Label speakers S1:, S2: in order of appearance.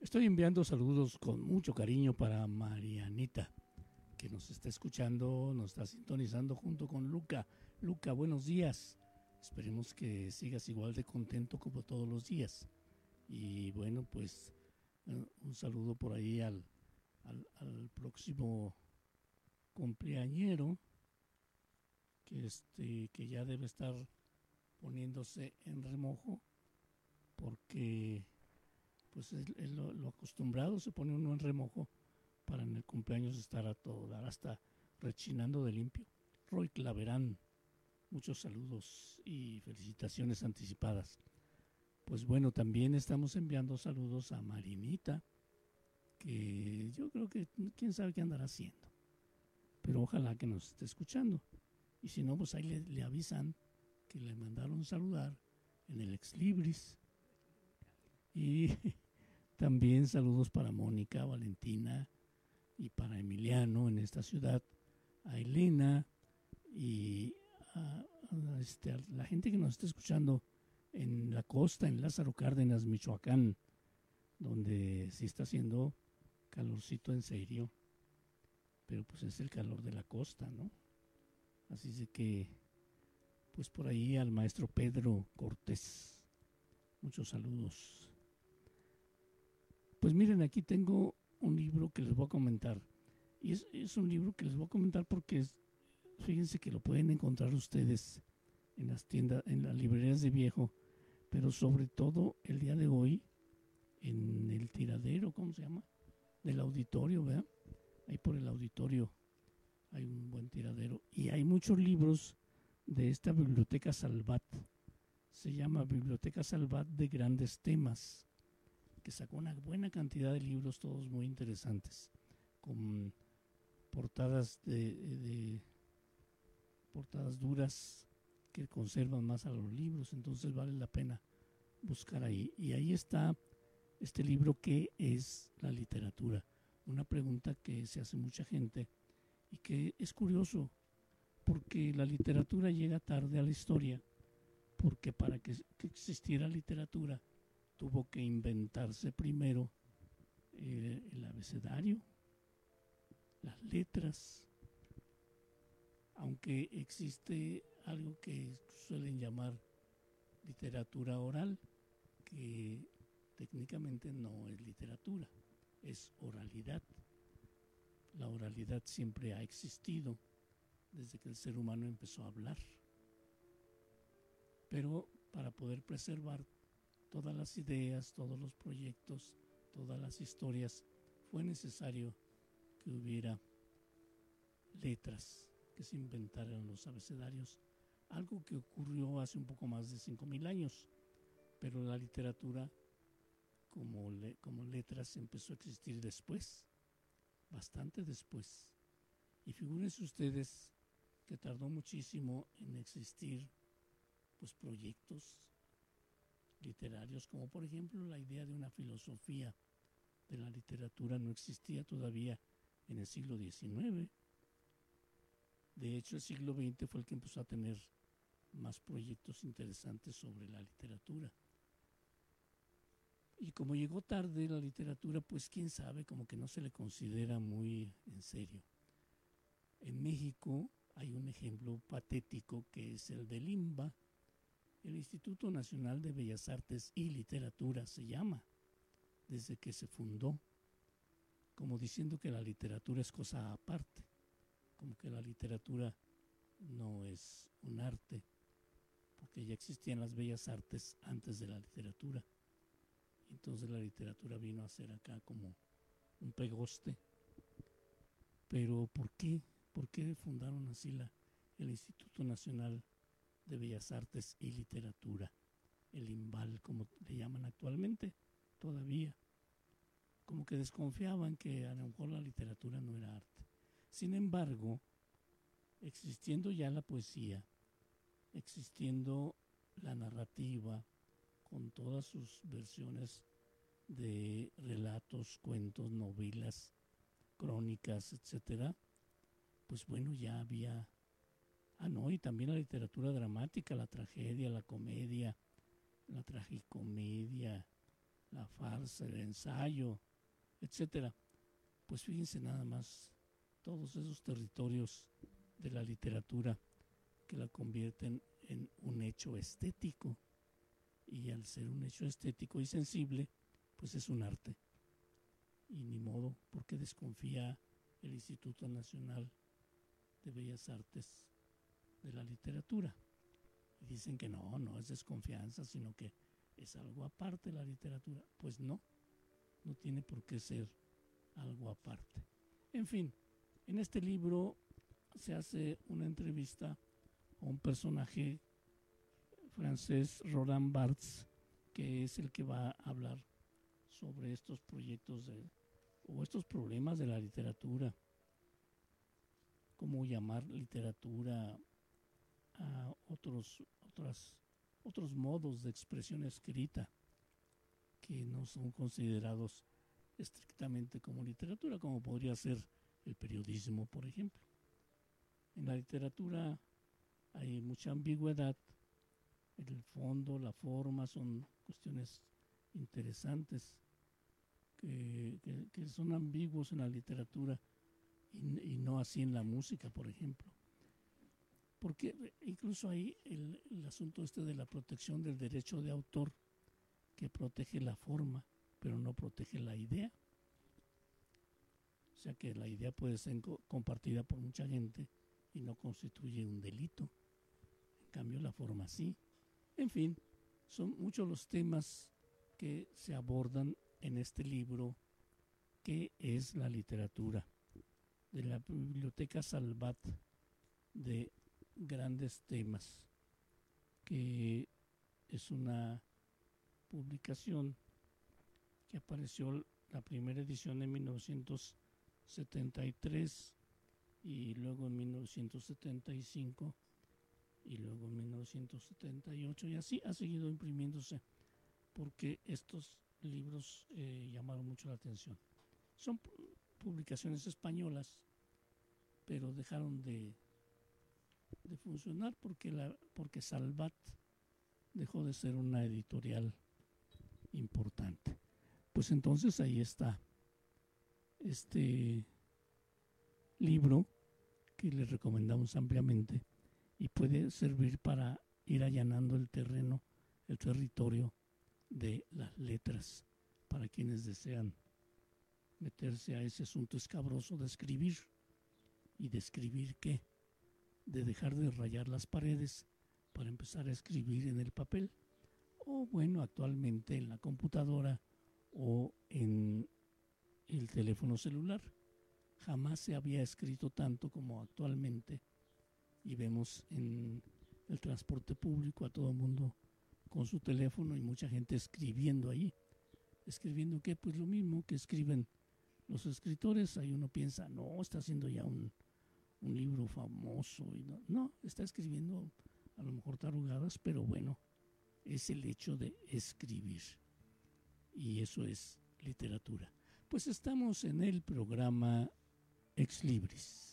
S1: Estoy enviando saludos con mucho cariño para Marianita, que nos está escuchando, nos está sintonizando junto con Luca. Luca, buenos días. Esperemos que sigas igual de contento como todos los días. Y bueno, pues un saludo por ahí al próximo cumpleañero, que ya debe estar poniéndose en remojo, porque pues es lo acostumbrado, se pone uno en remojo para en el cumpleaños estar a todo dar, hasta rechinando de limpio. Roy Claverán, muchos saludos y felicitaciones anticipadas. Pues bueno, también estamos enviando saludos a Marinita, que yo creo que quién sabe qué andará haciendo, pero ojalá que nos esté escuchando. Y si no, pues ahí le avisan que le mandaron saludar en el Ex Libris. Y también saludos para Mónica, Valentina y para Emiliano en esta ciudad, a Elena y a la gente que nos está escuchando en la costa, en Lázaro Cárdenas, Michoacán, donde sí está haciendo calorcito en serio, pero pues es el calor de la costa, ¿no? Así es que, pues por ahí al maestro Pedro Cortés, muchos saludos. Pues miren, aquí tengo un libro que les voy a comentar. Y es un libro que les voy a comentar porque fíjense que lo pueden encontrar ustedes en las tiendas, en las librerías de viejo, pero sobre todo el día de hoy en el tiradero, ¿cómo se llama? Del auditorio, ¿verdad? Ahí por el auditorio hay un buen tiradero. Y hay muchos libros de esta Biblioteca Salvat. Se llama Biblioteca Salvat de Grandes Temas, que sacó una buena cantidad de libros, todos muy interesantes, con portadas de portadas duras que conservan más a los libros, entonces vale la pena buscar ahí. Y ahí está este libro, ¿qué es la literatura? Una pregunta que se hace mucha gente y que es curioso, porque la literatura llega tarde a la historia, porque para que existiera literatura tuvo que inventarse primero el abecedario, las letras, aunque existe algo que suelen llamar literatura oral, que técnicamente no es literatura, es oralidad. La oralidad siempre ha existido desde que el ser humano empezó a hablar, pero para poder preservar todas las ideas, todos los proyectos, todas las historias, fue necesario que hubiera letras, que se inventaran los abecedarios, algo que ocurrió hace un poco más de 5,000 años, pero la literatura como letras empezó a existir después, bastante después. Y figúrense ustedes que tardó muchísimo en existir pues proyectos literarios, como por ejemplo la idea de una filosofía de la literatura no existía todavía en el siglo XIX. De hecho, el siglo XX fue el que empezó a tener más proyectos interesantes sobre la literatura. Y como llegó tarde la literatura, pues quién sabe, como que no se le considera muy en serio. En México hay un ejemplo patético que es el del INBA, el Instituto Nacional de Bellas Artes y Literatura se llama, desde que se fundó, como diciendo que la literatura es cosa aparte, como que la literatura no es un arte, porque ya existían las bellas artes antes de la literatura. Entonces la literatura vino a ser acá como un pegoste. Pero ¿por qué? ¿Por qué fundaron así el Instituto Nacional de Bellas Artes y Literatura? El INBAL, como le llaman actualmente, todavía. Como que desconfiaban que a lo mejor la literatura no era arte. Sin embargo, existiendo ya la poesía, existiendo la narrativa, con todas sus versiones de relatos, cuentos, novelas, crónicas, etcétera, pues bueno, ya había, y también la literatura dramática, la tragedia, la comedia, la tragicomedia, la farsa, el ensayo, etcétera. Pues fíjense nada más todos esos territorios de la literatura que la convierten en un hecho estético, y al ser un hecho estético y sensible, pues es un arte. Y ni modo, porque desconfía el Instituto Nacional de Bellas Artes de la literatura. Y dicen que no es desconfianza, sino que es algo aparte de la literatura. Pues no tiene por qué ser algo aparte. En fin, en este libro se hace una entrevista a un personaje francés, Roland Barthes, que es el que va a hablar sobre estos proyectos o estos problemas de la literatura. Cómo llamar literatura a otros modos de expresión escrita que no son considerados estrictamente como literatura, como podría ser el periodismo, por ejemplo. En la literatura hay mucha ambigüedad. El fondo, la forma son cuestiones interesantes que son ambiguos en la literatura y no así en la música, por ejemplo. Porque incluso hay el asunto de la protección del derecho de autor, que protege la forma, pero no protege la idea. O sea que la idea puede ser compartida por mucha gente y no constituye un delito. En cambio, la forma sí. En fin, son muchos los temas que se abordan en este libro, que es la literatura, de la Biblioteca Salvat, de grandes temas, que es una publicación que apareció la primera edición en 1973 y luego en 1975 y luego en 1978, y así ha seguido imprimiéndose porque estos libros llamaron mucho la atención. Son publicaciones españolas, pero dejaron de funcionar porque Salvat dejó de ser una editorial importante. Pues entonces ahí está este libro que les recomendamos ampliamente y puede servir para ir allanando el territorio de las letras, para quienes desean meterse a ese asunto escabroso de escribir. ¿Y de escribir qué? De dejar de rayar las paredes para empezar a escribir en el papel, o bueno, actualmente en la computadora o en el teléfono celular. Jamás se había escrito tanto como actualmente, y vemos en el transporte público a todo el mundo con su teléfono y mucha gente escribiendo ahí. ¿Escribiendo qué? Pues lo mismo que escriben los escritores. Ahí uno piensa, no, está haciendo ya un libro famoso. Y no, está escribiendo a lo mejor tarugadas, pero bueno, es el hecho de escribir. Y eso es literatura. Pues estamos en el programa Ex Libris.